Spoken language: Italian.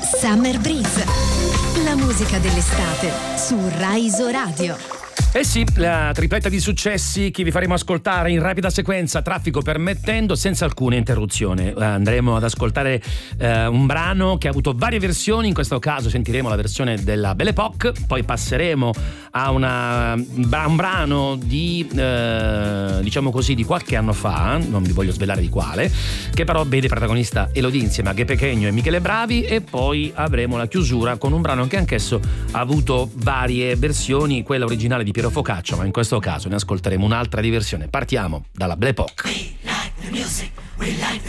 Summer Breeze, la musica dell'estate su Rai Radio. Eh sì, la tripletta di successi che vi faremo ascoltare in rapida sequenza, traffico permettendo, senza alcuna interruzione. Andremo ad ascoltare un brano che ha avuto varie versioni. In questo caso sentiremo la versione della Belle Époque, poi passeremo a un brano di diciamo così di qualche anno fa, non vi voglio svelare di quale, che però vede protagonista Elodie insieme a Ghe Pequeno e Michele Bravi, e poi avremo la chiusura con un brano che anch'esso ha avuto varie versioni, quella originale di Piero Focaccio, ma in questo caso ne ascolteremo un'altra di versione. Partiamo dalla Belle Époque. We like the music, we like